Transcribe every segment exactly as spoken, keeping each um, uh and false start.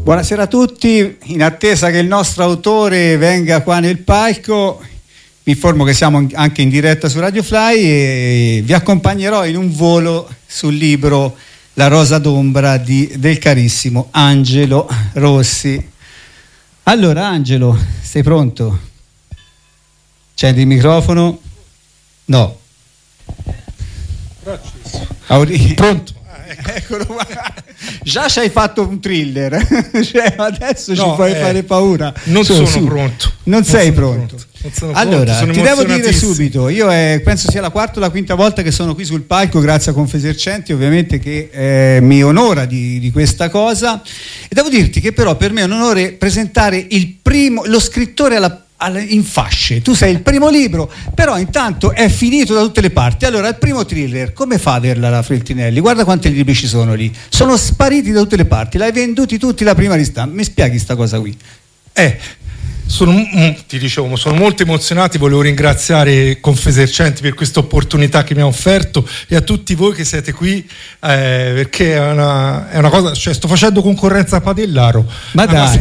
Buonasera a tutti, in attesa che il nostro autore venga qua nel palco, vi informo che siamo anche in diretta su Radio Fly e vi accompagnerò in un volo sul libro La rosa d'ombra di, del carissimo Angelo Rossi. Allora Angelo, sei pronto? Accendi il microfono? No. Auri- Pronto? Eccolo qua. Già ci hai fatto un thriller, cioè, adesso no, ci puoi eh, fare paura. Non su, sono su. pronto. Non, non sei sono pronto. pronto. Non sono allora, pronto. ti devo dire subito, io eh, penso sia la quarta o la quinta volta che sono qui sul palco, grazie a Confesercenti, ovviamente, che eh, mi onora di, di questa cosa. E devo dirti che però per me è un onore presentare il primo, lo scrittore alla in fasce. Tu sei il primo libro, però intanto è finito da tutte le parti. Allora, il primo thriller, come fa a averla la Feltrinelli? Guarda quanti libri ci sono lì, sono spariti da tutte le parti, l'hai venduti tutti la prima ristampa. Mi spieghi sta cosa qui? Eh, sono, ti dicevo, sono molto emozionati, volevo ringraziare Confesercenti per questa opportunità che mi ha offerto e a tutti voi che siete qui, eh, perché è una, è una cosa, cioè sto facendo concorrenza a Padellaro. Ma dai!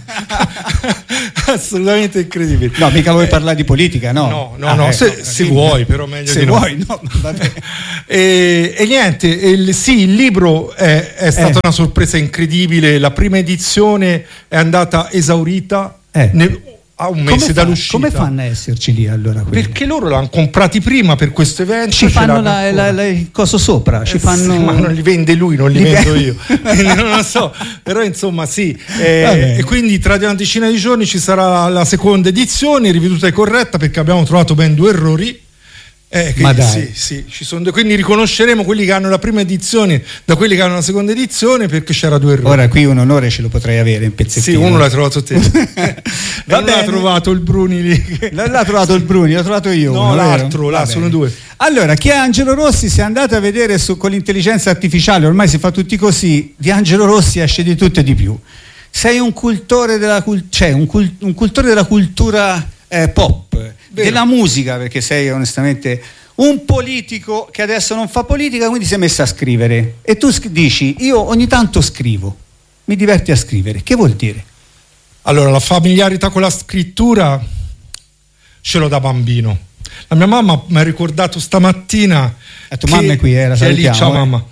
Assolutamente incredibile. No, mica vuoi eh, parlare di politica, no? No, no, ah, no, ecco, se, se vuoi, però meglio se di vuoi, no. no, vabbè. e, e niente, il, sì, il libro è, è stata eh. una sorpresa incredibile. La prima edizione è andata esaurita eh. nel, a un mese come dall'uscita. Come fanno a esserci lì allora? Quelli? Perché loro l'hanno comprati prima per questo evento. Ci fanno la, la, la, il coso sopra, ci eh fanno... sì, ma non li vende lui, non li, li vendo io. Non lo so, però insomma sì. Eh, e quindi tra una decina di giorni ci sarà la seconda edizione, riveduta e corretta, perché abbiamo trovato ben due errori. Eh, che, ma dai. Sì, sì, ci sono due, quindi riconosceremo quelli che hanno la prima edizione da quelli che hanno la seconda edizione, perché c'era due errori. Ora qui un onore ce lo potrei avere in pezzettino. Sì, uno l'ha trovato te. Non l'ha trovato il Bruni lì. Non l'ha trovato il Bruni, l'ho trovato io. No, uno, l'altro, là sono due. Allora, chi è Angelo Rossi? Se andate a vedere su, con l'intelligenza artificiale, ormai si fa tutti così, di Angelo Rossi esce di tutto e di più. Sei un cultore della, cioè, un cult, un cultore della cultura eh, pop, Vero. della musica, perché sei onestamente un politico che adesso non fa politica, quindi si è messo a scrivere. E tu dici, io ogni tanto scrivo, mi diverti a scrivere. Che vuol dire? Allora, la familiarità con la scrittura ce l'ho da bambino. La mia mamma mi ha ricordato stamattina. La tua mamma è qui, eh, la salutiamo, lì, ciao eh. mamma.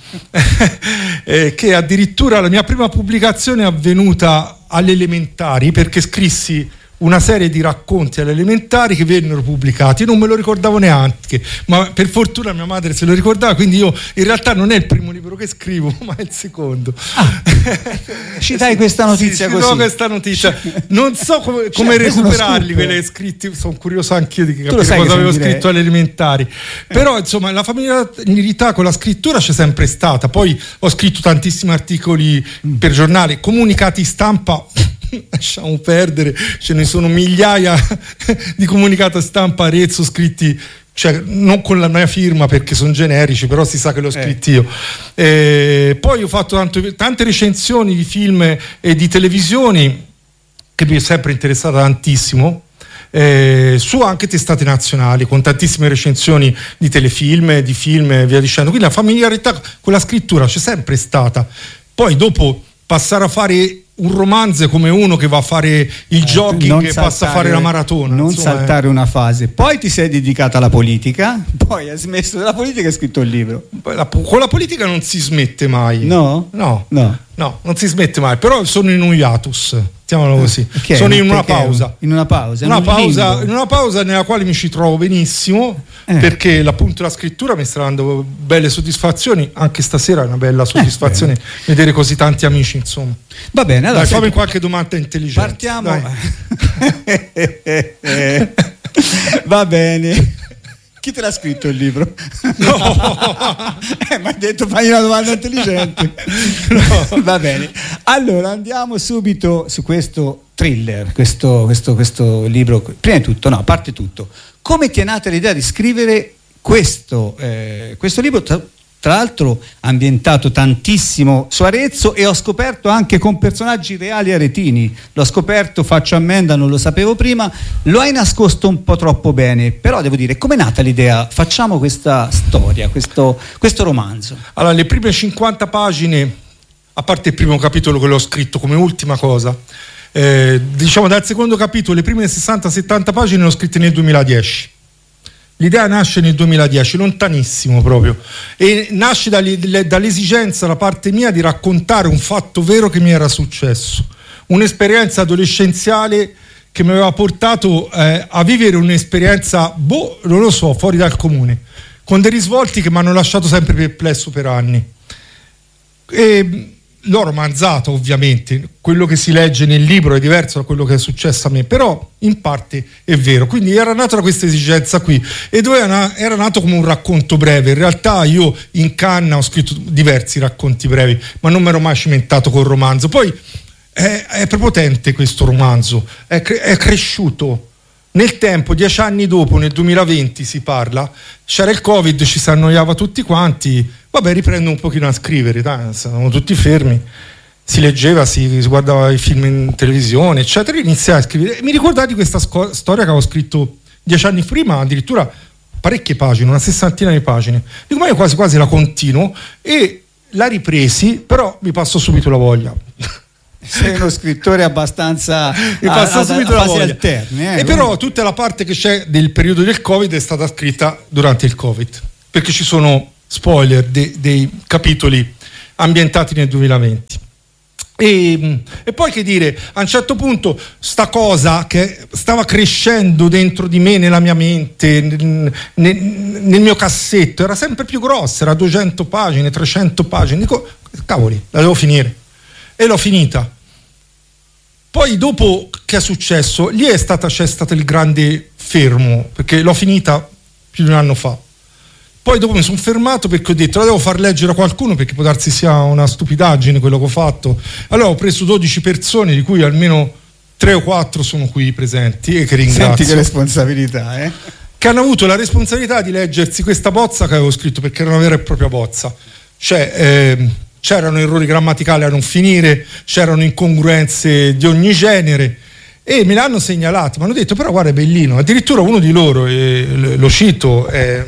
eh, che addirittura la mia prima pubblicazione è avvenuta alle elementari, perché scrissi una serie di racconti alle elementari che vennero pubblicati. Non me lo ricordavo neanche, ma per fortuna mia madre se lo ricordava, quindi io in realtà non è il primo libro che scrivo, ma è il secondo. Ah, ci dai questa notizia? Sì, così? No, questa notizia. Non so come, come cioè, recuperarli quelli scritti, sono curioso anch'io di capire cosa avevo scritto alle elementari. Eh. Però insomma la familiarità con la scrittura c'è sempre stata. Poi ho scritto tantissimi articoli mm. per giornali, comunicati stampa. Lasciamo perdere, ce ne sono migliaia di comunicati stampa Arezzo scritti, cioè non con la mia firma perché sono generici, però si sa che l'ho scritto eh. io. E poi ho fatto tanto, tante recensioni di film e di televisioni che mi è sempre interessata tantissimo. Eh, su anche testate nazionali con tantissime recensioni di telefilm, di film e via dicendo. Quindi la familiarità con la scrittura c'è sempre stata. Poi dopo passare a fare un romanzo come uno che va a fare il eh, jogging e saltare, passa a fare la maratona, non insomma, saltare eh. una fase. Poi ti sei dedicata alla politica, poi hai smesso della politica e hai scritto il libro. La, con la politica non si smette mai. No? No, no, no, non si smette mai. Però sono in un hiatus, mettiamolo così. Okay, sono in una pausa. In una pausa, una in, pausa in una pausa nella quale mi ci trovo benissimo, eh. perché appunto la scrittura mi sta dando belle soddisfazioni. Anche stasera è una bella soddisfazione eh, vedere così tanti amici, insomma. Va bene, allora dai, fammi qualche domanda intelligente. Partiamo. Va bene. Chi te l'ha scritto il libro? No. eh, mi hai detto fai una domanda intelligente. No. Va bene. Allora andiamo subito su questo thriller, questo, questo, questo libro. Prima di tutto, no, a parte tutto, come ti è nata l'idea di scrivere questo, eh, questo libro? Tra l'altro ambientato tantissimo su Arezzo, e ho scoperto anche con personaggi reali aretini. L'ho scoperto, faccio ammenda, non lo sapevo prima, lo hai nascosto un po' troppo bene, però devo dire, com'è nata l'idea? Facciamo questa storia, questo, questo romanzo. Allora, le prime cinquanta pagine a parte il primo capitolo che l'ho scritto come ultima cosa, eh, diciamo dal secondo capitolo, le prime sessanta settanta pagine le ho scritte nel duemiladieci. L'idea nasce nel duemiladieci, lontanissimo proprio, e nasce dall'esigenza da parte mia di raccontare un fatto vero che mi era successo, un'esperienza adolescenziale che mi aveva portato eh, a vivere un'esperienza, boh, non lo so, fuori dal comune, con dei risvolti che mi hanno lasciato sempre perplesso per anni. E l'ho romanzato, ovviamente, quello che si legge nel libro è diverso da quello che è successo a me, però in parte è vero. Quindi era nata questa esigenza qui, e dove era nato come un racconto breve. In realtà io in canna ho scritto diversi racconti brevi, ma non mi ero mai cimentato col romanzo. Poi è, è prepotente questo romanzo, è, cre- è cresciuto nel tempo. Dieci anni dopo, nel duemilaventi si parla, c'era il Covid, ci si annoiava tutti quanti, vabbè, riprendo un pochino a scrivere, dai, stavamo tutti fermi, si leggeva, si, si guardava i film in televisione, eccetera, iniziai a scrivere. Mi ricordai di questa sco- storia che avevo scritto dieci anni prima, addirittura parecchie pagine, una sessantina di pagine. Dico, ma io quasi quasi la continuo, e la ripresi, però mi passò subito la voglia. Sei uno scrittore abbastanza mi passa a, subito a, a la fasi voglia. alterne, eh, e però tutta la parte che c'è del periodo del Covid è stata scritta durante il Covid, perché ci sono spoiler de, dei capitoli ambientati nel duemilaventi. E, e poi che dire, a un certo punto sta cosa che stava crescendo dentro di me, nella mia mente, nel, nel, nel mio cassetto, era sempre più grossa, era duecento pagine, trecento pagine. Dico, cavoli, la devo finire, e l'ho finita. Poi dopo che è successo, lì è stata, c'è stato il grande fermo, perché l'ho finita più di un anno fa. Poi dopo mi sono fermato perché ho detto la devo far leggere a qualcuno, perché può darsi sia una stupidaggine quello che ho fatto. Allora ho preso dodici persone, di cui almeno tre o quattro sono qui presenti, e che ringrazio. Senti che responsabilità, eh? Che hanno avuto la responsabilità di leggersi questa bozza che avevo scritto, perché era una vera e propria bozza. Cioè eh, c'erano errori grammaticali a non finire, c'erano incongruenze di ogni genere, e me l'hanno segnalato, mi hanno detto però guarda è bellino. Addirittura uno di loro, e lo cito, è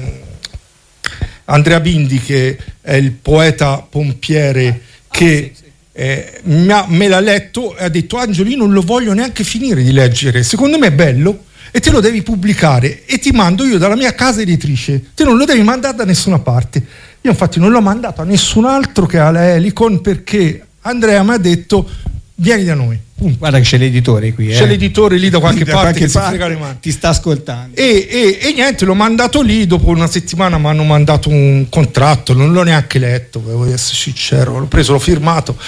Andrea Bindi, che è il poeta pompiere, che ah, sì, sì. Eh, mi ha, me l'ha letto e ha detto Angelo, io non lo voglio neanche finire di leggere, secondo me è bello e te lo devi pubblicare, e ti mando io dalla mia casa editrice, te non lo devi mandare da nessuna parte. Io infatti non l'ho mandato a nessun altro che alla Helicon, perché Andrea mi ha detto vieni da noi. Punto. Guarda che c'è l'editore qui, eh? C'è l'editore lì da qualche da parte che parte si frega le mani. Ti sta ascoltando. E, e, e niente, l'ho mandato lì. Dopo una settimana mi hanno mandato un contratto, non l'ho neanche letto, devo essere sincero. L'ho preso, l'ho firmato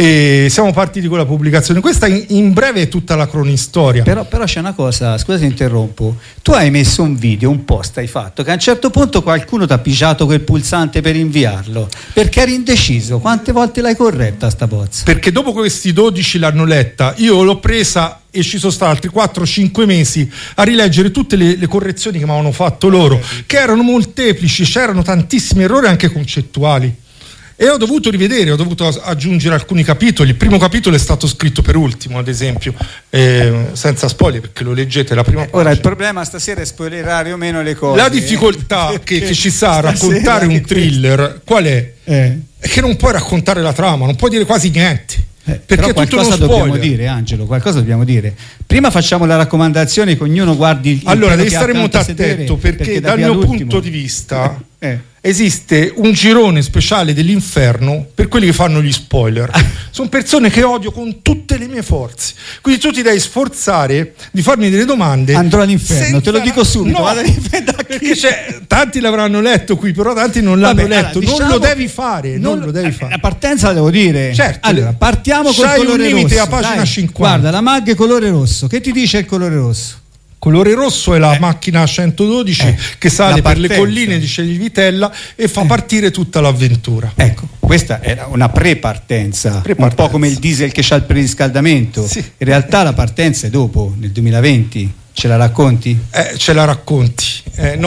e siamo partiti con la pubblicazione. Questa in, in breve è tutta la cronistoria. Però, però c'è una cosa, scusa se interrompo. Tu hai messo un video, un post hai fatto, che a un certo punto qualcuno ti ha pigiato quel pulsante per inviarlo, perché eri indeciso. Quante volte l'hai corretta sta bozza? Perché dopo questi dodici l'hanno letta, io l'ho presa e ci sono stati altri quattro cinque mesi a rileggere tutte le, le correzioni che mi avevano fatto loro, che erano molteplici, c'erano tantissimi errori anche concettuali, e ho dovuto rivedere, ho dovuto aggiungere alcuni capitoli. Il primo capitolo è stato scritto per ultimo, ad esempio, eh, senza spoiler, perché lo leggete la prima eh, ora il problema stasera è spoilerare o meno le cose. La difficoltà eh? che, che ci sa a raccontare un thriller qual è? Eh. È che non puoi raccontare la trama, non puoi dire quasi niente. Eh, perché qualcosa dobbiamo dire, Angelo, qualcosa dobbiamo dire. Prima facciamo la raccomandazione che ognuno guardi il allora devi stare molto attento, perché, perché dal mio l'ultimo. punto di vista eh. esiste un girone speciale dell'inferno per quelli che fanno gli spoiler. Sono persone che odio con tutte le mie forze, quindi tu ti devi sforzare di farmi delle domande. Andrò all'inferno, senza... te lo dico subito, no, perché c'è, tanti l'avranno letto qui, però tanti non l'hanno Vabbè, letto. Allora, diciamo non lo devi fare, non, non lo devi fare. La partenza la devo dire. Certo. Allora, partiamo col colore un limite rosso. a pagina Dai, cinquanta. Guarda, la mag è colore rosso. Che ti dice il colore rosso? Colore rosso è la eh. macchina centododici eh. che sale per le colline di Civitella e fa eh. partire tutta l'avventura. Ecco, questa era una pre-partenza, pre-partenza, un po' come il diesel che c'ha il preriscaldamento. Sì. In realtà la partenza è dopo, nel duemilaventi. Ce la racconti? Eh, ce la racconti? Eh, no.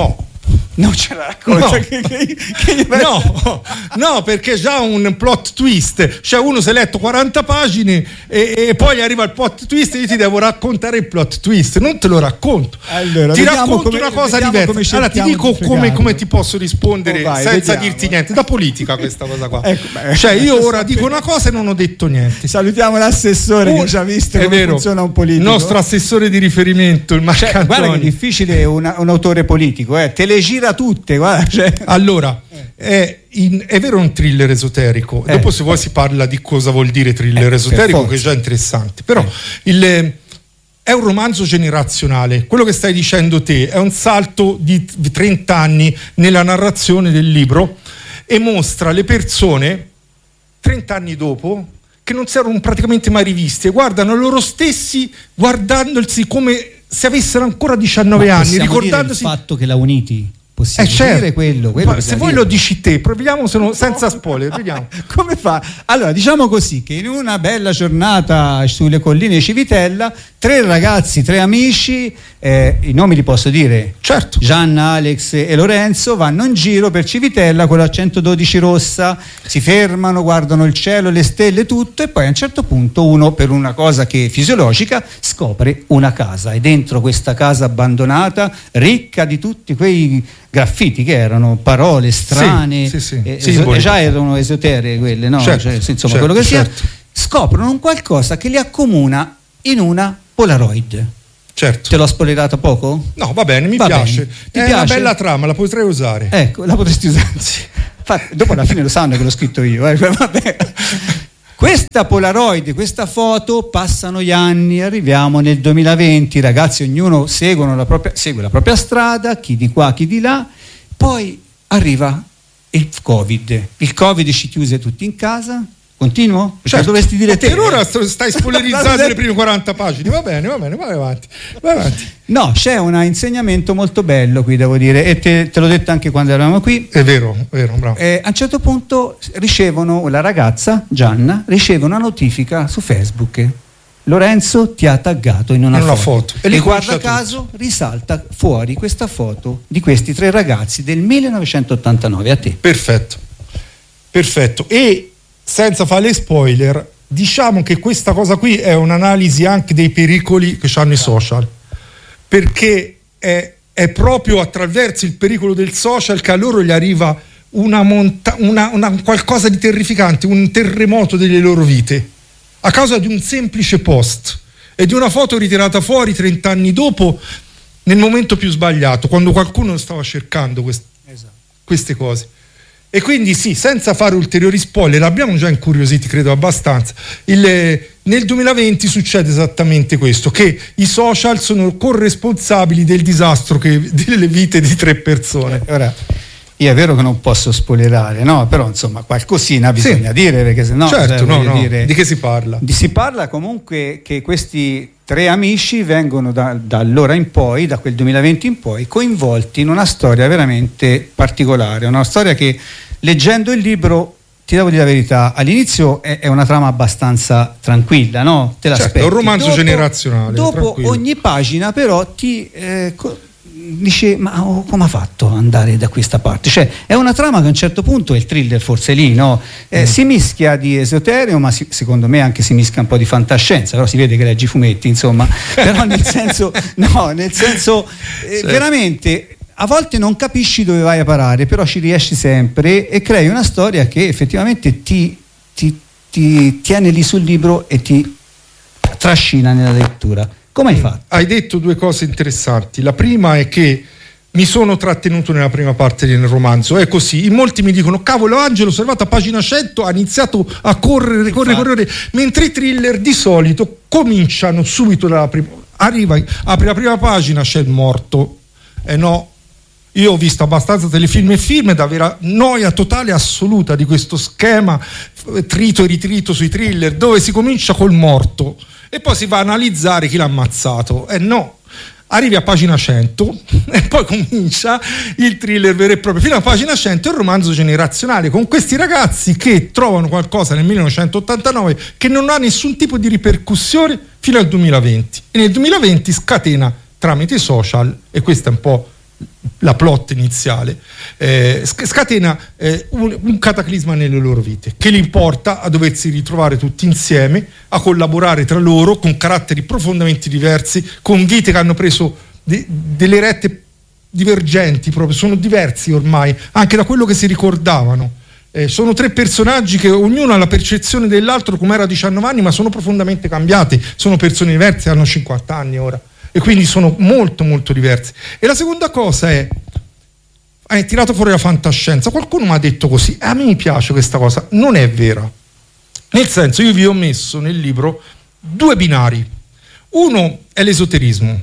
Non ce la racconta. No. Che, che, che no, no, perché già un plot twist, cioè uno si è letto quaranta pagine e, e poi arriva il plot twist e io ti devo raccontare il plot twist, non te lo racconto. Allora, ti racconto come, una cosa diversa. Allora ti dico di come, come ti posso rispondere oh, vai, senza vediamo. dirti niente. Da politica questa cosa qua. Ecco, beh, cioè io ora dico una cosa e non ho detto niente. Salutiamo l'assessore oh, che ci ha visto come vero, funziona un politico. Il nostro assessore di riferimento, il Marcantoni. Cioè, guarda che è difficile una, un autore politico, eh. Te le gira tutte, guarda. Cioè. Allora, è, in, è vero un thriller esoterico, eh. dopo se vuoi si parla di cosa vuol dire thriller eh, esoterico, che è già interessante, però eh. il, è un romanzo generazionale, quello che stai dicendo te è un salto di trenta anni nella narrazione del libro e mostra le persone trenta anni dopo che non si erano praticamente mai rivisti e guardano loro stessi guardandosi come se avessero ancora diciannove Ma anni, ricordandosi il fatto che la uniti. Possiamo eh certo. dire quello, quello se vuoi dire. Lo dici te, proviamo se no, senza spoiler, vediamo. Come fa? Allora, diciamo così che in una bella giornata sulle colline di Civitella, tre ragazzi, tre amici, eh, i nomi li posso dire? Certo. Gianna, Alex e Lorenzo vanno in giro per Civitella con la centododici rossa, si fermano, guardano il cielo, le stelle, tutto, e poi a un certo punto uno, per una cosa che è fisiologica, scopre una casa, e dentro questa casa abbandonata, ricca di tutti quei graffiti che erano parole strane, sì, sì, sì. Eh, Sì, eso- già erano esoteriche quelle, no? Certo, Cioè, insomma, certo, quello che sia, certo. scoprono un qualcosa che li accomuna in una Polaroid. Certo. Te l'ho spoilerato poco? No, va bene, mi va piace. Bene. Ti è piace? Una bella trama, la potrei usare. Ecco, la potresti usare. Sì. Infatti, dopo alla fine lo sanno che l'ho scritto io. Eh. Vabbè. Questa Polaroid, questa foto, passano gli anni, arriviamo nel duemilaventi, i ragazzi ognuno seguono la propria, segue la propria strada, chi di qua, chi di là, poi arriva il Covid, il Covid ci chiuse tutti in casa. Continuo? Certo. Dovresti dire te. Per ora stai spoilerizzando le prime quaranta pagine, va bene, va bene, vai avanti, vai avanti. No, c'è un insegnamento molto bello qui, devo dire, e te, te l'ho detto anche quando eravamo qui. È vero, è vero, bravo. Eh, a un certo punto ricevono, la ragazza Gianna riceve una notifica su Facebook: Lorenzo ti ha taggato in una, in una foto, foto. e, e guarda caso risalta fuori questa foto di questi tre ragazzi del millenovecentottantanove. A te. Perfetto, perfetto. E senza fare spoiler, diciamo che questa cosa qui è un'analisi anche dei pericoli che hanno i social, perché è, è proprio attraverso il pericolo del social che a loro gli arriva una, monta- una, una qualcosa di terrificante, un terremoto delle loro vite, a causa di un semplice post e di una foto ritirata fuori trenta anni dopo, nel momento più sbagliato, quando qualcuno stava cercando quest- esatto. queste cose. E quindi sì, senza fare ulteriori spoiler, abbiamo già incuriositi credo abbastanza, il, nel duemilaventi succede esattamente questo, che i social sono corresponsabili del disastro che, delle vite di tre persone. Eh, ora, io è vero che non posso spoilerare, no? Però insomma qualcosina bisogna sì. dire, perché se no, certo, cioè, no, no. dire, di che si parla? Di, si parla comunque che questi tre amici vengono da, da allora in poi, da quel duemilaventi in poi, coinvolti in una storia veramente particolare, una storia che, leggendo il libro, ti devo dire la verità, all'inizio è, è una trama abbastanza tranquilla, no? Te l'aspetti. Certo, è un romanzo dopo, generazionale. Dopo tranquillo. Ogni pagina però ti eh, co- dice, ma oh, come ha fatto ad andare da questa parte? Cioè è una trama che a un certo punto è il thriller forse lì, no? Eh, mm. Si mischia di esoterico, ma si, secondo me anche si mischia un po' di fantascienza, però si vede che leggi fumetti, insomma. Però nel senso, no, nel senso eh, sì. veramente a volte non capisci dove vai a parare, però ci riesci sempre e crei una storia che effettivamente ti, ti, ti tiene lì sul libro e ti trascina nella lettura. Come hai fatto? Hai detto due cose interessanti. La prima è che mi sono trattenuto nella prima parte del romanzo, è così. In molti mi dicono, cavolo Angelo, sono arrivato a pagina cento, ha iniziato a correre, correre, correre, mentre i thriller di solito cominciano subito dalla prima. Arriva, apri la prima pagina, c'è il morto. Eh no, io ho visto abbastanza telefilm e film ed avere noia totale assoluta di questo schema trito e ritrito sui thriller, dove si comincia col morto e poi si va a analizzare chi l'ha ammazzato. Eh no, arrivi a pagina cento e poi comincia il thriller vero e proprio. Fino a pagina cento è un romanzo generazionale con questi ragazzi che trovano qualcosa nel millenovecentottantanove che non ha nessun tipo di ripercussione fino al duemilaventi, e nel duemilaventi scatena tramite i social, e questo è un po' la plot iniziale, eh, scatena eh, un, un cataclisma nelle loro vite, che li porta a doversi ritrovare tutti insieme, a collaborare tra loro con caratteri profondamente diversi, con vite che hanno preso de, delle rette divergenti, proprio sono diversi ormai anche da quello che si ricordavano. Eh, sono tre personaggi che ognuno ha la percezione dell'altro come era a diciannove anni, ma sono profondamente cambiati, sono persone diverse, hanno cinquanta anni ora e quindi sono molto molto diversi. E la seconda cosa è, hai tirato fuori la fantascienza, qualcuno mi ha detto così, a me mi piace questa cosa, non è vera, nel senso, io vi ho messo nel libro due binari, uno è l'esoterismo,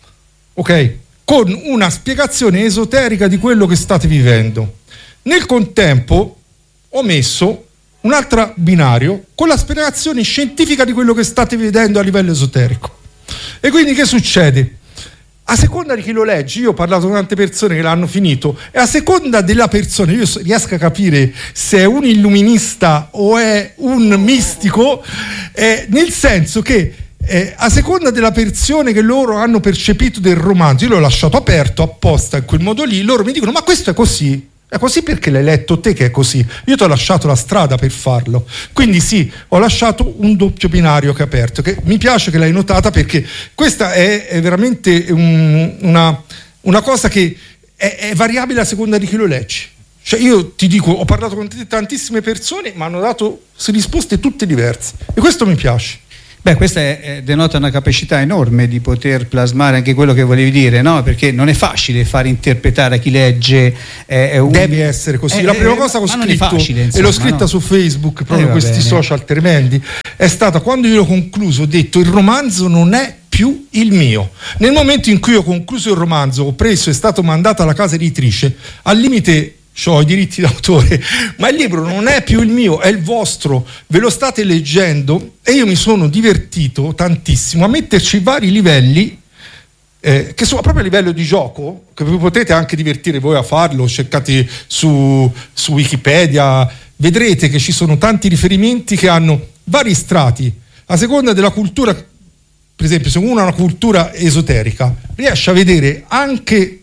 ok, con una spiegazione esoterica di quello che state vivendo. Nel contempo ho messo un altro binario con la spiegazione scientifica di quello che state vedendo a livello esoterico. E quindi che succede? A seconda di chi lo legge, io ho parlato con tante persone che l'hanno finito, e a seconda della persona io riesco a capire se è un illuminista o è un mistico, eh, nel senso che eh, a seconda della versione che loro hanno percepito del romanzo, io l'ho lasciato aperto apposta in quel modo lì, loro mi dicono ma questo è così. È così perché l'hai letto te che è così. Io ti ho lasciato la strada per farlo. Quindi sì, ho lasciato un doppio binario che è aperto, che mi piace che l'hai notata, perché questa è, è veramente un, una, una cosa che è, è variabile a seconda di chi lo legge. Cioè io ti dico, ho parlato con tantissime persone, ma hanno dato risposte tutte diverse. E questo mi piace. Beh, questa è, è, denota una capacità enorme di poter plasmare anche quello che volevi dire, no? Perché non è facile far interpretare a chi legge. Eh, un... Deve essere così. Eh, la prima eh, cosa che ho scritto, facile, insomma, e l'ho scritta no? su Facebook, proprio eh, questi bene. social tremendi, è stata quando io l'ho concluso, ho detto il romanzo non è più il mio. Nel momento in cui ho concluso il romanzo, ho preso, è stato mandato alla casa editrice, al limite ho i diritti d'autore, ma il libro non è più il mio, è il vostro, ve lo state leggendo, e io mi sono divertito tantissimo a metterci vari livelli eh, che sono proprio a livello di gioco, che vi potete anche divertire voi a farlo, cercate su, su Wikipedia, vedrete che ci sono tanti riferimenti che hanno vari strati, a seconda della cultura. Per esempio, se uno ha una cultura esoterica, riesce a vedere anche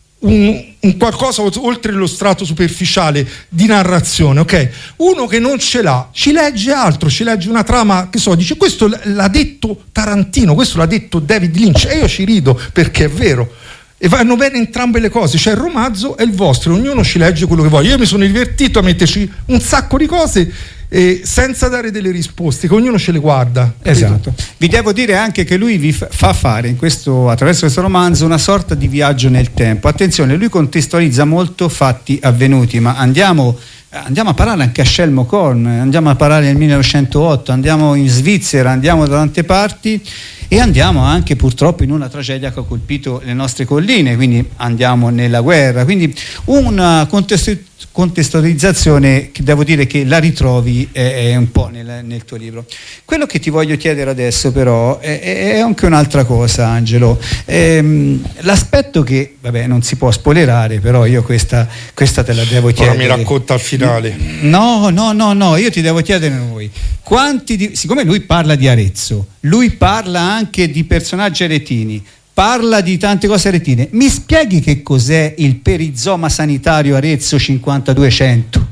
Un, un qualcosa oltre lo strato superficiale di narrazione, ok? Uno che non ce l'ha ci legge altro, ci legge una trama, che so, dice questo l'ha detto Tarantino, questo l'ha detto David Lynch, e io ci rido perché è vero, e vanno bene entrambe le cose, cioè il romanzo è il vostro, ognuno ci legge quello che vuole. Io mi sono divertito a metterci un sacco di cose eh, senza dare delle risposte, che ognuno ce le guarda. Esatto. Vi devo dire anche che lui vi fa fare in questo, attraverso questo romanzo, una sorta di viaggio nel tempo. Attenzione, lui contestualizza molto fatti avvenuti, ma andiamo andiamo a parare anche a Shelmo Korn, andiamo a parare nel millenovecentootto, andiamo in Svizzera, andiamo da tante parti, e andiamo anche purtroppo in una tragedia che ha colpito le nostre colline, quindi andiamo nella guerra, quindi una contestualizzazione contestualizzazione che devo dire che la ritrovi è, è un po' nel, nel tuo libro. Quello che ti voglio chiedere adesso però è, è anche un'altra cosa, Angelo. Ehm, l'aspetto che, vabbè, non si può spoilerare, però io questa, questa te la devo chiedere. Ora mi racconta al finale. No, no, no, no, io ti devo chiedere noi. Quanti di, siccome lui parla di Arezzo, lui parla anche di personaggi aretini, parla di tante cose aretine. Mi spieghi che cos'è il perizoma sanitario Arezzo cinquantaduecento?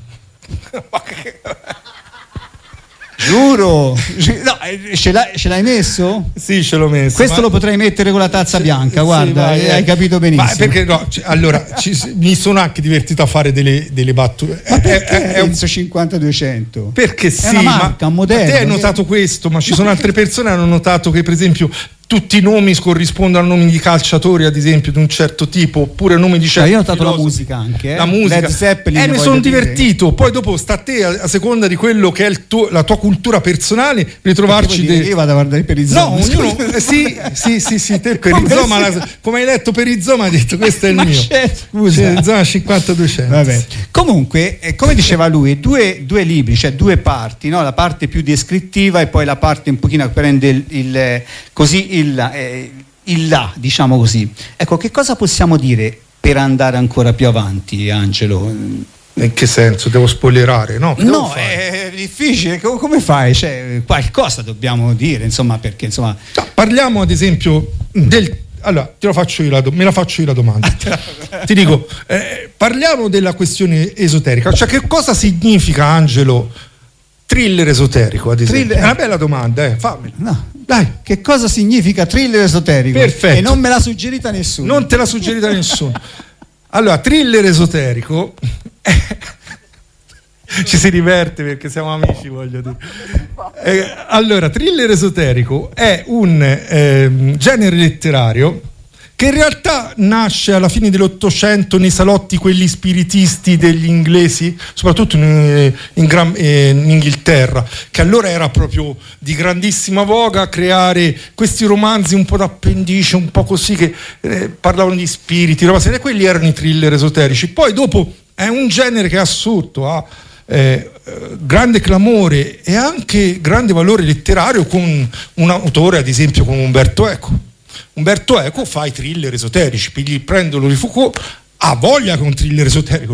Giuro, no, ce, l'hai, ce l'hai messo? Sì, ce l'ho messo. Questo ma... lo potrei mettere con la tazza c- bianca, guarda, sì, vai, hai capito benissimo. Ma perché no? C- allora, ci, mi sono anche divertito a fare delle, delle battute. Ma perché è, è un cinquantaduecento? Perché sì, è una marca, ma un modello. Te hai notato questo, ma ci ma sono perché... altre persone che hanno notato che, per esempio, tutti i nomi corrispondono a nomi di calciatori, ad esempio, di un certo tipo, oppure nomi di certi. Io ho notato la musica anche, eh? La musica. Led Zeppelin, eh, mi sono divertito. Poi dopo sta a te, a, a seconda di quello che è il tuo, la tua cultura personale, ritrovarci. De... Io vado a guardare il perizoma. No, ognuno. eh, sì, sì, sì, sì, te il perizoma, la, come hai letto perizoma, hai detto questo è il ma mio. Scusa. Perizoma cinquantaduecento. Vabbè. Comunque, eh, come diceva lui, due, due libri, cioè due parti, no? La parte più descrittiva e poi la parte un pochino che prende il, il così il, eh, il là, diciamo così. Ecco, che cosa possiamo dire per andare ancora più avanti, Angelo? In che senso? Devo spoilerare? No, no, è difficile. Come fai? Cioè, qualcosa dobbiamo dire, insomma, perché insomma. Parliamo ad esempio del allora te lo faccio io la do- me la faccio io la domanda. Ti dico, eh, parliamo della questione esoterica, cioè che cosa significa, Angelo, thriller esoterico, ad esempio? Thriller. È una bella domanda, eh, fammela. No. Dai, che cosa significa thriller esoterico? Perfetto. E non me l'ha suggerita nessuno. Non te l'ha suggerita nessuno. Allora, thriller esoterico è... ci si diverte perché siamo amici, voglio dire. Eh, allora, thriller esoterico è un eh, genere letterario che in realtà nasce alla fine dell'Ottocento nei salotti quelli spiritisti degli inglesi, soprattutto in, in, Gran, eh, in Inghilterra, che allora era proprio di grandissima voga creare questi romanzi un po' d'appendice, un po' così, che eh, parlavano di spiriti, roba seria. Quelli erano i thriller esoterici. Poi dopo è un genere che è assurdo, ha eh, grande clamore e anche grande valore letterario, con un autore ad esempio come Umberto Eco. Umberto Eco fa i thriller esoterici, pigli, prendono di Foucault, ha voglia che un thriller esoterico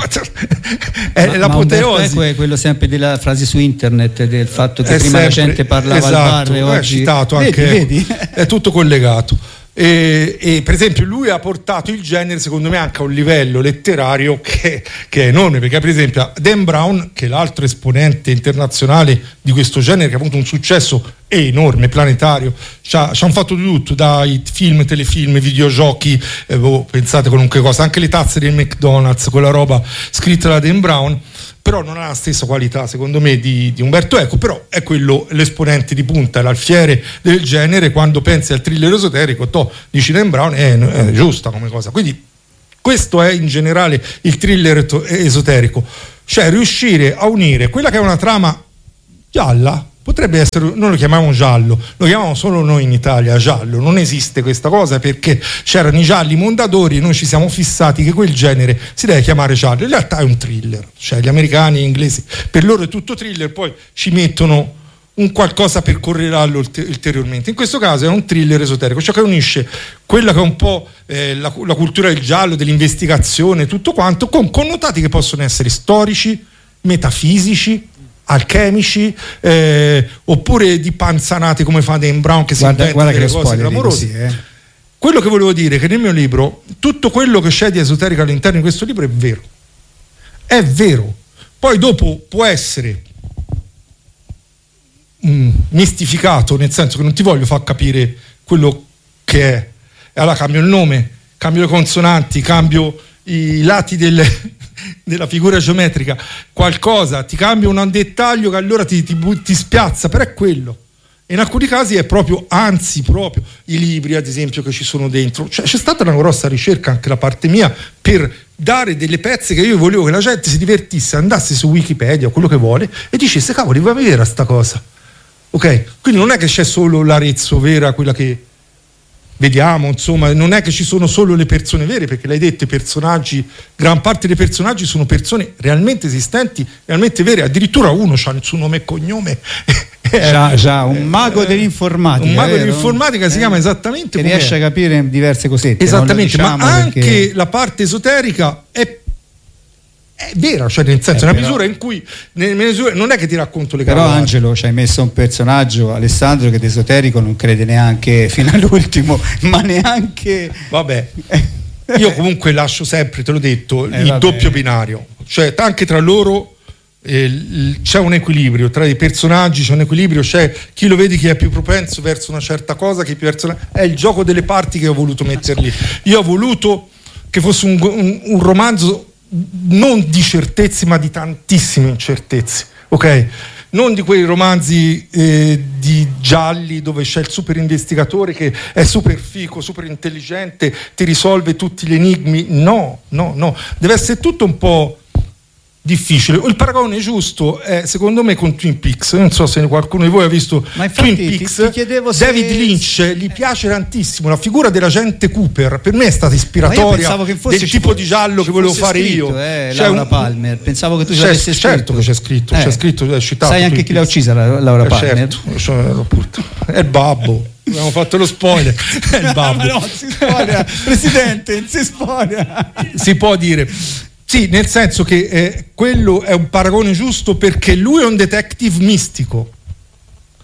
è ma, l'apoteosi. Ma Eco è quello sempre della frase su internet, del fatto che è prima sempre, la gente parlava esatto, al bar e oggi... È citato vedi, anche, vedi? È tutto collegato. E, e per esempio lui ha portato il genere secondo me anche a un livello letterario che, che è enorme, perché per esempio Dan Brown, che è l'altro esponente internazionale di questo genere, che ha avuto un successo enorme, planetario, ci hanno fatto di tutto, dai film, telefilm, videogiochi, eh, oh, pensate qualunque cosa, anche le tazze del McDonald's, quella roba scritta da Dan Brown, però non ha la stessa qualità secondo me di, di Umberto Eco, però è quello l'esponente di punta, l'alfiere del genere. Quando pensi al thriller esoterico, to, dici Dan Brown, è, è giusta come cosa. Quindi questo è in generale il thriller esoterico, cioè riuscire a unire quella che è una trama gialla. Potrebbe essere, noi lo chiamiamo giallo, lo chiamiamo solo noi in Italia giallo, non esiste questa cosa perché c'erano i gialli Mondadori e noi ci siamo fissati che quel genere si deve chiamare giallo. In realtà è un thriller, cioè gli americani e gli inglesi, per loro è tutto thriller, poi ci mettono un qualcosa per correlarlo ulteriormente. In questo caso è un thriller esoterico, cioè che unisce quella che è un po' eh, la, la cultura del giallo, dell'investigazione, tutto quanto, con connotati che possono essere storici, metafisici, alchemici, eh, oppure di panzanate come fa Dan Brown, che si guarda, inventa guarda delle cose clamorose. Così, eh. Quello che volevo dire è che nel mio libro tutto quello che c'è di esoterico all'interno di questo libro è vero, è vero. Poi dopo può essere mm, mistificato, nel senso che non ti voglio far capire quello che è, e allora cambio il nome, cambio le consonanti, cambio i lati del, della figura geometrica, qualcosa, ti cambia un dettaglio che allora ti, ti, ti spiazza, però è quello. E in alcuni casi è proprio, anzi proprio, i libri ad esempio che ci sono dentro, cioè c'è stata una grossa ricerca anche da parte mia per dare delle pezze che io volevo che la gente si divertisse, andasse su Wikipedia o quello che vuole e dicesse cavoli, va a vedere sta cosa, ok? Quindi non è che c'è solo l'Arezzo vera, quella che vediamo, insomma, non è che ci sono solo le persone vere, perché l'hai detto, i personaggi, gran parte dei personaggi sono persone realmente esistenti, realmente vere, addirittura uno ha il suo nome e cognome. Già, già un mago eh, dell'informatica. Un mago vero? dell'informatica si eh, chiama esattamente che come riesce è. a capire diverse cosette. Esattamente, diciamo, ma anche perché... la parte esoterica è è vera, cioè nel senso, eh, è una però, misura in cui nelle misure, non è che ti racconto le cose. Però Angelo ci hai messo un personaggio, Alessandro, che d'esoterico non crede neanche fino all'ultimo, ma neanche. Vabbè, io comunque lascio sempre, te l'ho detto, eh, il vabbè. doppio binario, cioè anche tra loro eh, c'è un equilibrio, tra i personaggi c'è un equilibrio, c'è chi lo vedi che è più propenso verso una certa cosa, chi è più verso una... è il gioco delle parti che ho voluto metterli. Io ho voluto che fosse un, un, un romanzo non di certezze ma di tantissime incertezze, ok? Non di quei romanzi eh, di gialli dove c'è il super investigatore che è super fico, super intelligente, ti risolve tutti gli enigmi. No, no, no, deve essere tutto un po' difficile. Il paragone giusto è secondo me con Twin Peaks. Non so se qualcuno di voi ha visto Twin Peaks. Ti, ti chiedevo se... David Lynch gli piace tantissimo la figura dell'agente Cooper, per me è stata ispiratoria che del tipo di giallo che volevo fare scritto, io. eh, C'è Laura un... Palmer, pensavo che tu ci c'è, avessi scritto. Certo che c'è scritto, eh. c'è scritto, è citato. Sai anche chi l'ha uccisa, la, Laura eh, Palmer? Certo, è il babbo. Abbiamo fatto lo spoiler. È il babbo. Ma no, si spoiler. Presidente, si spoiler. Si può dire. Sì, nel senso che eh, quello è un paragone giusto perché lui è un detective mistico.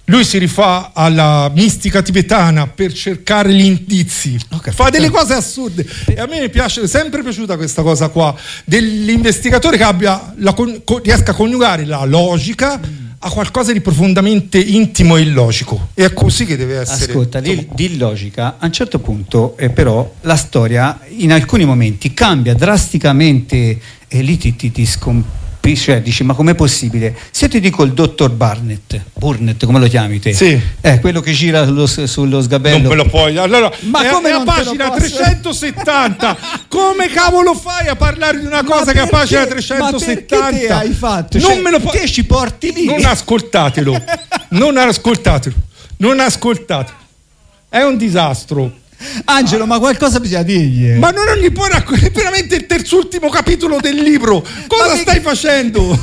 lui si rifà alla mistica tibetana per cercare gli indizi, okay, fa delle cose assurde e a me mi piace, è sempre piaciuta questa cosa qua dell'investigatore che abbia la, con, riesca a coniugare la logica mm. a qualcosa di profondamente intimo e illogico, e è così che deve essere. Ascolta, di, di logica a un certo punto eh, però la storia in alcuni momenti cambia drasticamente e lì ti, ti, ti scomp- cioè dici ma com'è possibile? Se io ti dico il dottor Barnett, Burnett come lo chiami te? Sì. Eh, quello che gira sullo, sullo sgabello. Non me lo puoi. Allora, ma è, come è a pagina trecentosettanta. Come cavolo fai a parlare di una cosa ma che è a pagina trecentosettanta? Ma perché te hai fatto? Non cioè, me lo puoi. Te ci porti lì. Non ascoltatelo. non ascoltatelo. Non ascoltatelo. È un disastro. Angelo, ma qualcosa bisogna dirgli. Ma non gli puoi raccontare, è veramente il terzultimo capitolo del libro. Cosa ma stai mica... facendo?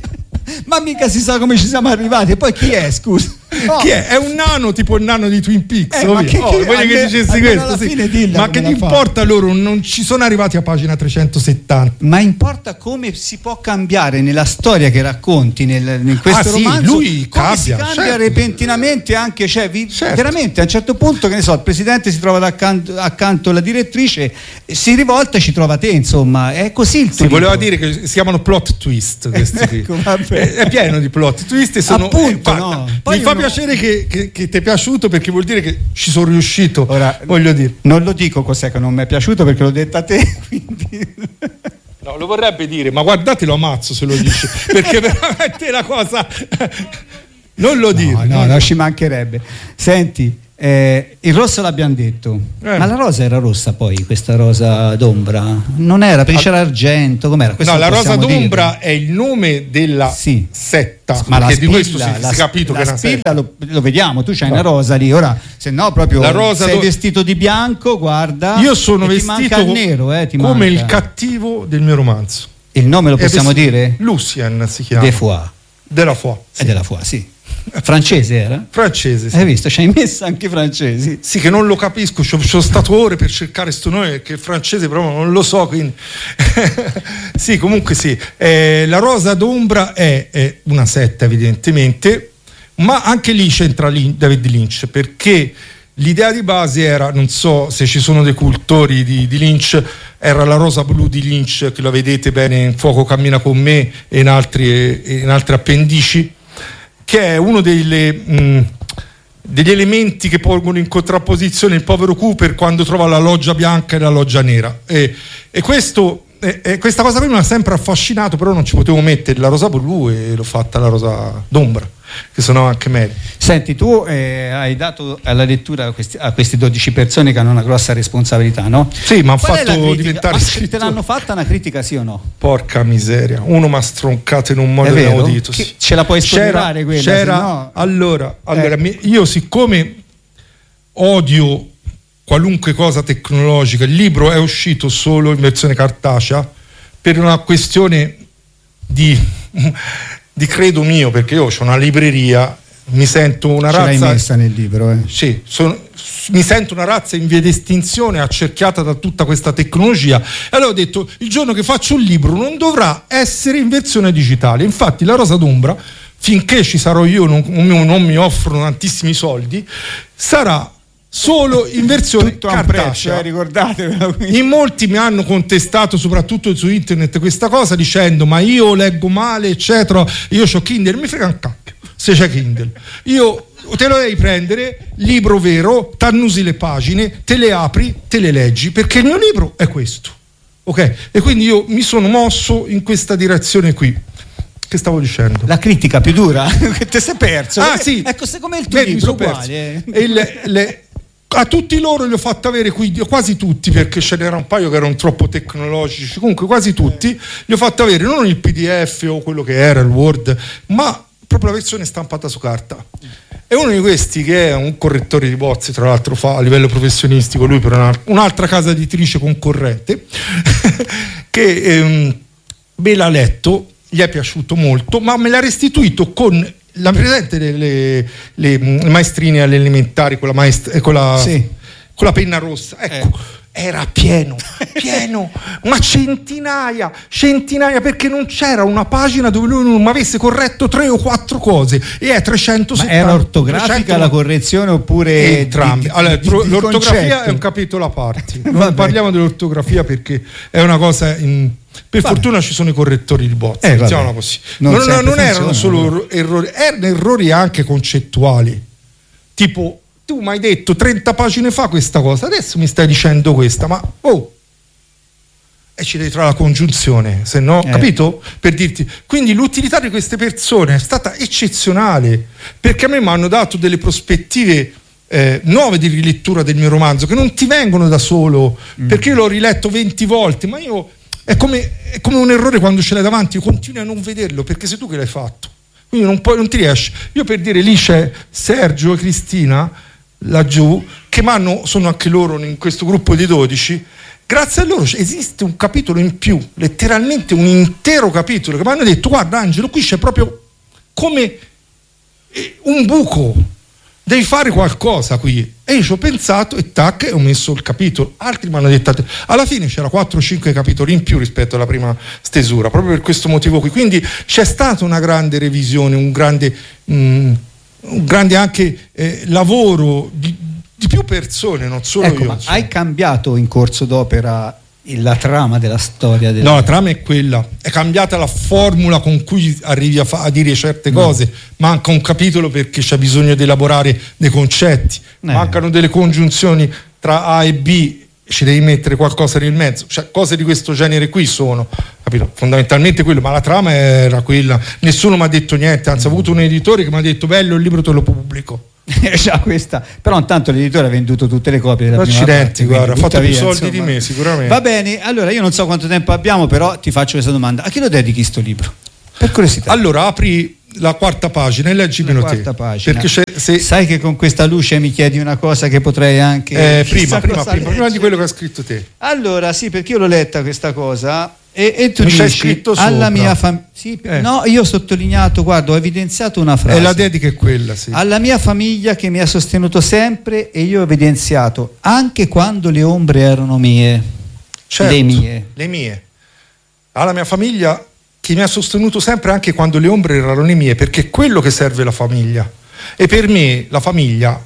Ma mica si sa come ci siamo arrivati. E poi chi è, scusa? No. Chi è? È un nano tipo il nano di Twin Peaks. Eh, ma che, oh, voglio che dicessi questo, sì. Ma che gli importa loro? Non ci sono arrivati a pagina trecentosettanta. Ma importa come si può cambiare nella storia che racconti nel, in questo ah, romanzo. Sì, lui come cambia, si cambia certo. repentinamente anche, cioè, vi, certo. veramente a un certo punto, che ne so, il presidente si trova accanto, accanto alla direttrice, si rivolta e ci trova te, insomma, è così il tuo Si libro. voleva dire che si chiamano plot twist questi qui. Ecco, è, è pieno di plot twist e sono appunto, eh, no. Mi fa no. piacere che, che, che ti è piaciuto, perché vuol dire che ci sono riuscito. Ora, voglio dire, non lo dico cos'è che non mi è piaciuto, perché l'ho detto a te, quindi... no, lo vorrebbe dire, ma guardate, lo ammazzo se lo dice, perché veramente la cosa non lo dire. No, no, no, ci mancherebbe. Senti, eh, il rosso l'abbiamo detto, eh. ma la rosa era rossa poi, questa rosa d'ombra? Non era, perché c'era argento, com'era? Questo no, la rosa d'ombra dire. È il nome della sì. setta, ma la di spilla, questo si, la, si è capito la che è una spilla lo, lo vediamo, tu c'hai no. una rosa lì, ora se no proprio la rosa sei do... vestito di bianco, guarda. Io sono vestito ti manca il nero, eh, ti come manca. Il cattivo del mio romanzo. Il nome lo possiamo vestito... dire? Lucien si chiama. De Foix. De la Foix. Sì. È della Foix, sì. Francese era? Francese, sì. Hai visto? Ci hai messo anche i francesi. Sì, che non lo capisco, ci ho stato ore per cercare sto nome, che il francese proprio non lo so, quindi sì, comunque sì. Eh, la rosa d'ombra è, è una setta evidentemente, ma anche lì c'entra Lynch, David Lynch, perché l'idea di base era, non so se ci sono dei cultori di, di Lynch, era la rosa blu di Lynch, che la vedete bene in Fuoco cammina con me e in altri, e in altri appendici, che è uno delle, mh, degli elementi che pongono in contrapposizione il povero Cooper quando trova la loggia bianca e la loggia nera. E, e questo, e, e questa cosa qui mi ha sempre affascinato, però non ci potevo mettere la rosa blu e l'ho fatta la rosa d'ombra, che sono anche meglio. Senti, tu eh, hai dato alla lettura a questi, a queste dodici persone che hanno una grossa responsabilità, no? Sì, ma hanno fatto diventare scrittore. Te l'hanno fatta una critica, sì o no? Porca miseria, uno mi ha stroncato in un modo inaudito. Sì. Ce la puoi spoilerare quella? C'era, no... allora, allora eh. io siccome odio qualunque cosa tecnologica, il libro è uscito solo in versione cartacea per una questione di... di credo mio, perché io ho una libreria, mi sento una Ce razza. l'hai messa nel libro, eh? Sì, sono, mi sento una razza in via di estinzione, accerchiata da tutta questa tecnologia. E allora ho detto: il giorno che faccio un libro non dovrà essere in versione digitale. Infatti, la rosa d'ombra, finché ci sarò io, non, non mi offrono tantissimi soldi, sarà solo in versione tutto cartacea. Prezzo, eh, ricordatevelo. In molti mi hanno contestato, soprattutto su internet, questa cosa dicendo: ma io leggo male, eccetera, io c'ho Kindle. Mi frega un cacchio se c'è Kindle, io te lo devi prendere, libro vero, t'annusi le pagine, te le apri, te le leggi, perché il mio libro è questo, ok? E quindi io mi sono mosso in questa direzione qui. Che stavo dicendo? La critica più dura che ti sei perso. Ah, sì. Ecco, secondo me il tuo Beh, libro uguale. E le, le, a tutti loro li ho fatto avere qui, quasi tutti, perché ce n'era un paio che erano troppo tecnologici, comunque quasi tutti li ho fatto avere non il P D F o quello che era il Word, ma proprio la versione stampata su carta. E uno di questi, che è un correttore di bozze, tra l'altro fa a livello professionistico lui per una, un'altra casa editrice concorrente, che ehm, me l'ha letto, gli è piaciuto molto, ma me l'ha restituito con la presente le, le, le maestrine alle elementari con la, maest- con la, sì. con la penna rossa, ecco, era pieno, pieno, ma centinaia, centinaia, perché non c'era una pagina dove lui non mi avesse corretto tre o quattro cose, e è trecentosettanta. Ma era ortografica trecento la correzione oppure entrambi? Di, allora, di, di, l'ortografia concetto. è un capitolo a parte, non parliamo dell'ortografia perché è una cosa in, per vabbè. fortuna ci sono i correttori di bozze, eh, diciamo così. Non, non, non erano solo errori, erano errori anche concettuali, tipo tu mi hai detto trenta pagine fa questa cosa, adesso mi stai dicendo questa, ma oh, e ci devi trovare la congiunzione, se no, eh. capito? Per dirti, quindi l'utilità di queste persone è stata eccezionale, perché a me mi hanno dato delle prospettive eh, nuove di rilettura del mio romanzo, che non ti vengono da solo, mm. perché io l'ho riletto venti volte, ma io è come, è come un errore quando ce l'hai davanti, continui a non vederlo, perché sei tu che l'hai fatto, quindi non, puoi, non ti riesci. Io, per dire, lì c'è Sergio e Cristina laggiù, che m'hanno, sono anche loro in questo gruppo di dodici, grazie a loro esiste un capitolo in più, letteralmente un intero capitolo, che mi hanno detto: guarda Angelo, qui c'è proprio come un buco, devi fare qualcosa qui. E io ci ho pensato e tac, e ho messo il capitolo. Altri mi hanno detto, alla fine c'era quattro o cinque capitoli in più rispetto alla prima stesura, proprio per questo motivo qui. Quindi c'è stata una grande revisione, un grande mh, un grande anche eh, lavoro di, di più persone, non solo ecco, io. Ma hai cambiato in corso d'opera la trama della storia? Del... No, la trama è quella, è cambiata la formula con cui arrivi a, fa- a dire certe cose, no. Manca un capitolo perché c'è bisogno di elaborare dei concetti, eh. mancano delle congiunzioni tra A e B, ci devi mettere qualcosa nel mezzo, cioè cose di questo genere qui sono, capito? Fondamentalmente quello, ma la trama era quella, nessuno mi ha detto niente, anzi ho avuto un editore che mi ha detto bello, il libro te lo pubblico. Già questa, però intanto l'editore ha venduto tutte le copie della prima parte, guarda, ha fatto più soldi insomma. di me sicuramente. Va bene, allora io non so quanto tempo abbiamo, però ti faccio questa domanda: a chi lo dedichi sto libro? Per curiosità. Allora apri la quarta pagina e leggi meno te, pagina. Perché c'è, se... sai che con questa luce mi chiedi una cosa che potrei anche eh, prima, prima, prima, prima di quello che ha scritto te. Allora sì, perché io l'ho letta questa cosa e, e tu non dici c'è scritto alla sopra. mia famiglia sì, eh. no, io ho sottolineato, guarda, ho evidenziato una frase, e la dedica è quella, sì. Alla mia famiglia che mi ha sostenuto sempre, e io ho evidenziato anche quando le ombre erano mie, certo, le mie le mie alla mia famiglia che mi ha sostenuto sempre anche quando le ombre erano le mie, perché è quello che serve la famiglia. E per me la famiglia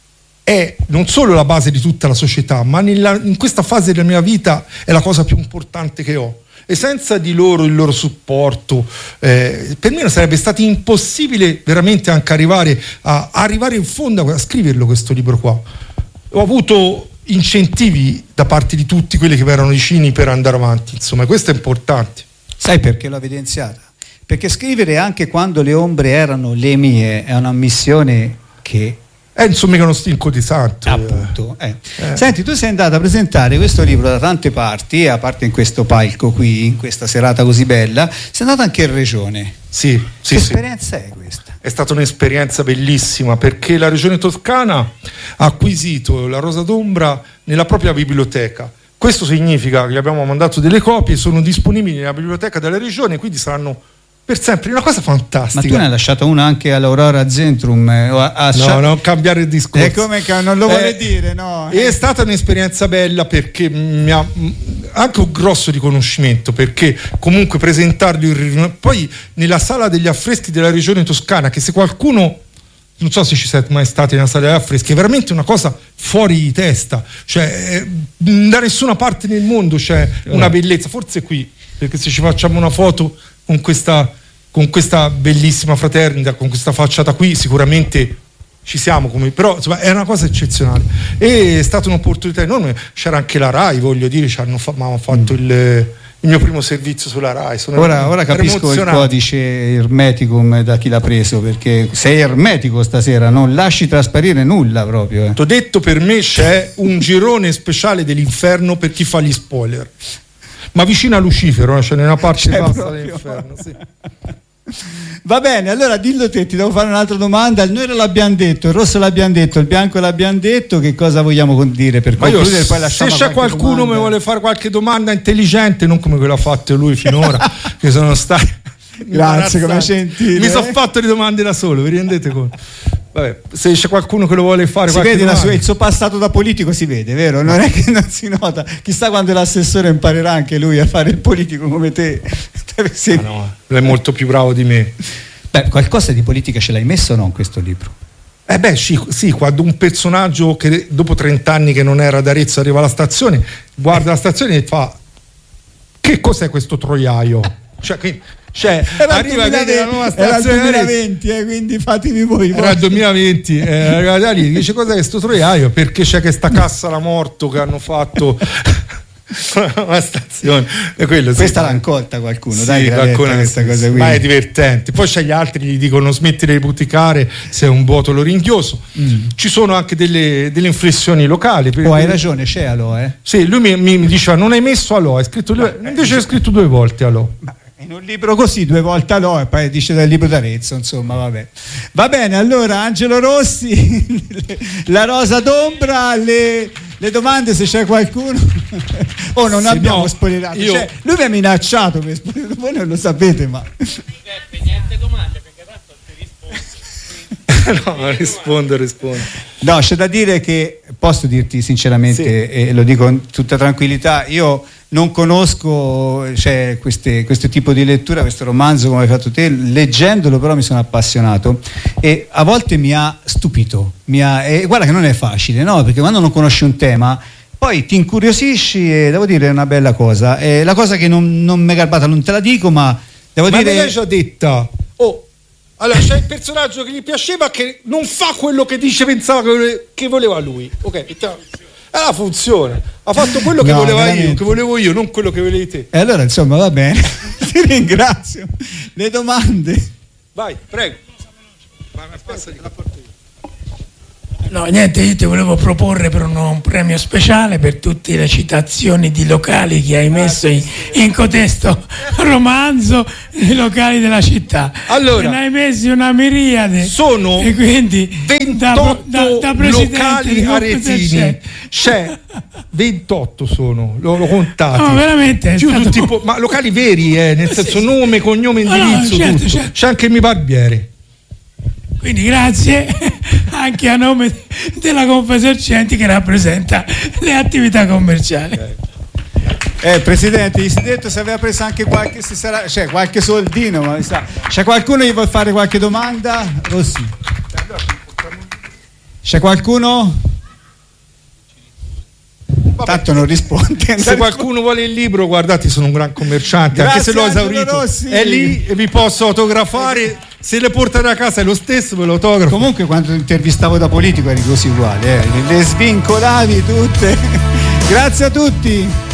è non solo la base di tutta la società, ma nella, in questa fase della mia vita è la cosa più importante che ho. E senza di loro, il loro supporto, eh, per me sarebbe stato impossibile veramente anche arrivare a, a arrivare in fondo a scriverlo questo libro qua. Ho avuto incentivi da parte di tutti quelli che mi erano vicini per andare avanti, insomma, questo è importante. Sai perché l'ho evidenziata? Perché scrivere anche quando le ombre erano le mie è una missione che è insomma uno stinco di santo. Appunto. Eh. Eh. Senti, tu sei andato a presentare questo libro da tante parti, a parte in questo palco qui, in questa serata così bella, sei andato anche in regione. Sì, sì, che sì. esperienza è questa? È stata un'esperienza bellissima, perché la regione toscana ha acquisito la Rosa d'Ombra nella propria biblioteca. Questo significa che gli abbiamo mandato delle copie, sono disponibili nella biblioteca della regione, quindi saranno per sempre una cosa fantastica. Ma tu ne hai lasciato una anche all'Aurora Zentrum? Eh, a, a no, scia... no, cambiare il discorso. È come che non lo vuole eh, dire, no? È stata un'esperienza bella perché mi ha anche un grosso riconoscimento, perché comunque presentarli poi nella sala degli affreschi della regione toscana, che se qualcuno, non so se ci siete mai stati nella sala degli affreschi, è veramente una cosa fuori di testa, cioè da nessuna parte nel mondo c'è una bellezza, forse qui, perché se ci facciamo una foto con questa, con questa bellissima fraternita, con questa facciata qui, sicuramente ci siamo, come, però insomma è una cosa eccezionale, e è stata un'opportunità enorme. C'era anche la RAI, voglio dire, ci hanno fa, hanno fatto mm. il, il mio primo servizio sulla RAI. Sono ora, ora capisco il codice Hermeticum da chi l'ha preso, perché sei ermetico stasera, non lasci trasparire nulla proprio. Eh. T'ho detto, per me c'è un girone speciale dell'inferno per chi fa gli spoiler, ma vicino a Lucifero, cioè nella parte bassa dell'inferno, sì. Va bene, allora dillo te, ti devo fare un'altra domanda. Il nero l'abbiamo detto, il rosso l'abbiamo detto, il bianco l'abbiamo detto, che cosa vogliamo dire per ma concludere? Io, poi lasciamo se c'è qualcuno che vuole fare qualche domanda intelligente, non come quella ha fatto lui finora, che sono stati grazie, come gentile. Mi sono fatto le domande da solo, vi rendete conto? Vabbè, se c'è qualcuno che lo vuole fare, si vede la sua, il suo passato da politico, si vede, vero? Non è che non si nota. Chissà quando l'assessore imparerà anche lui a fare il politico come te. Ah no, è molto più bravo di me. Beh, qualcosa di politica ce l'hai messo o no in questo libro? Eh beh sì, sì, quando un personaggio che dopo trent'anni che non era ad Arezzo arriva alla stazione, guarda la stazione e fa: che cos'è questo troiaio? Cioè, che, cioè arriva a vedere la nuova stazione. Era il duemilaventi, eh, quindi fatemi voi. Era il duemilaventi, eh, arriva da lì, dice: cos'è questo troiaio? Perché c'è questa cassa alla morto che hanno fatto una stazione. E quello, sì, questa l'ha incolta qualcuno, sì, dai, qualcuno questa sì, cosa qui. Ma è divertente. Poi c'è gli altri che gli dicono: smetti di puticare, sei un botolo ringhioso. Mm. Ci sono anche delle, delle inflessioni locali. Oh, hai ragione, c'è Alò, eh? Sì, lui mi, mi diceva: non hai messo Alò, hai scritto due, ma, invece eh, hai scritto due volte Alò. In un libro così due volte Alò e poi dice del libro d'Arezzo, insomma, vabbè. Va bene, allora Angelo Rossi, la rosa d'ombra, le, le domande se c'è qualcuno. Oh, non se abbiamo no, spoilerato. Io... Cioè, lui mi ha minacciato per spoilerare, voi non lo sapete, ma Giuseppe, niente domande perché tanto ti rispondo. No, rispondo, rispondo. No, c'è da dire che posso dirti sinceramente, sì, e lo dico con tutta tranquillità, io non conosco, cioè, queste, questo tipo di lettura, questo romanzo come hai fatto te, leggendolo però mi sono appassionato e a volte mi ha stupito, mi ha, e guarda che non è facile, no? Perché quando non conosci un tema poi ti incuriosisci e devo dire è una bella cosa. E la cosa che non, non mi è garbata, non te la dico, ma devo ma dire... Ma me l'hai già detta. Oh, allora c'è il personaggio che gli piaceva che non fa quello che dice, pensava che voleva lui. Ok, allora funziona. Ha fatto quello che no, voleva veramente. io, che volevo io, non quello che volevi te. E allora insomma va bene. Ti ringrazio. Le domande. Vai, prego. Vai, passa di la porta io. No, niente, io ti volevo proporre per un, un premio speciale per tutte le citazioni di locali che hai messo in, in cotesto romanzo, i locali della città. Allora, ne hai messi una miriade. Sono e quindi ventotto da, da, da locali aretini. C'è ventotto sono, l'ho contato. No, veramente. Stato... tutti po- ma locali veri, eh, nel senso sì, nome, cognome, indirizzo, no, no, certo, tutto. Certo. C'è anche il mio barbiere. Quindi grazie anche a nome della Confesercenti che rappresenta le attività commerciali. Eh, Presidente, gli si è detto se aveva preso anche qualche, se sarà, cioè, qualche soldino, ma sa. C'è qualcuno che vuole fare qualche domanda? Rossi. C'è qualcuno? Vabbè, tanto non risponde. Se qualcuno vuole il libro, guardate, sono un gran commerciante. Grazie, anche se l'ho esaurito, Rossi. È lì e vi posso autografare. Se le portate a casa è lo stesso, ve lo autografo. Comunque quando intervistavo da politico eri così uguale, eh? Le svincolavi tutte. Grazie a tutti.